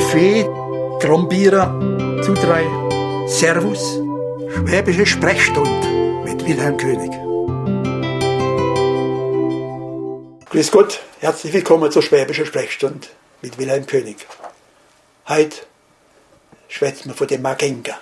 Buffet, Trombierer, Zutrei, Servus. Schwäbische Sprechstunde mit Wilhelm König. Grüß Gott, herzlich willkommen zur Schwäbischen Sprechstunde mit Wilhelm König. Heute schwätzen wir von dem Magenga.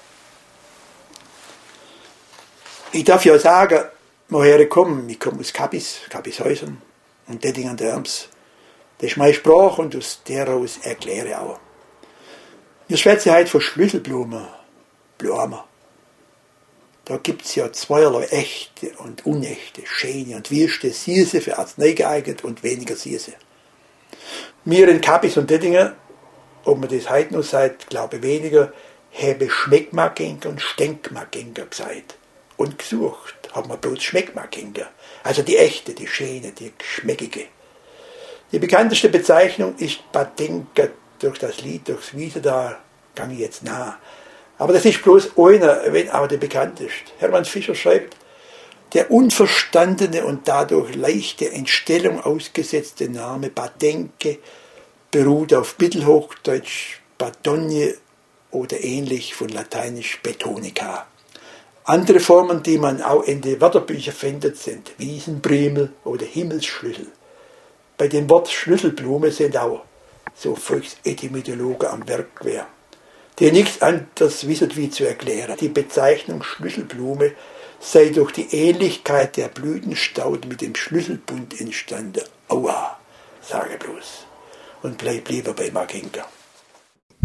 Ich darf ja sagen, woher ich komme. Ich komme aus Kappishäusern und Detting an der Erms. Das ist meine Sprache und aus der aus erkläre ich auch. Wir schwätzen heute von Schlüsselblumen, Blumen. Da gibt es ja zweierlei echte und unechte, schöne und wüste, süße für Arznei geeignet und weniger süße. Wir in Kappis und Dettingen, ob man das heute noch sagt, glaube ich weniger, haben Schmeckmagenga und Stenkmagenga gesagt. Und gesucht haben wir bloß Schmeckmagenga. Also die echte, die schöne, die geschmeckige. Die bekannteste Bezeichnung ist Badenga. Durch das Lied, durchs Wiese, da gang ich jetzt nah. Aber das ist bloß einer, wenn auch der bekannteste. Hermann Fischer schreibt, der unverstandene und dadurch leichte Entstellung ausgesetzte Name Badenke beruht auf Mittelhochdeutsch Badogne oder ähnlich von lateinisch Betonica. Andere Formen, die man auch in den Wörterbüchern findet, sind Wiesenbremel oder Himmelsschlüssel. Bei dem Wort Schlüsselblume sind auch so Volksetymologen am Werk wäre, die nichts anderes wissen wie zu erklären. Die Bezeichnung Schlüsselblume sei durch die Ähnlichkeit der Blütenstauden mit dem Schlüsselbund entstanden. Aua, sage bloß. Und bleib lieber bei Magenga.